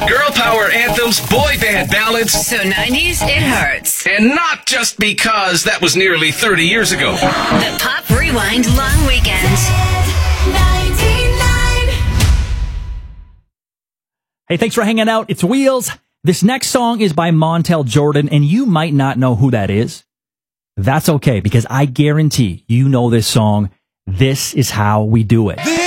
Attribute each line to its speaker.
Speaker 1: Girl power anthems, boy band ballads.
Speaker 2: So 90s, it hurts.
Speaker 1: And not just because that was nearly 30 years ago.
Speaker 2: The Pop Rewind Long Weekend.
Speaker 3: Hey, thanks for hanging out. It's Wheels. This next song is by Montel Jordan, and you might not know who that is. That's okay, because I guarantee you know this song. This is how we do it.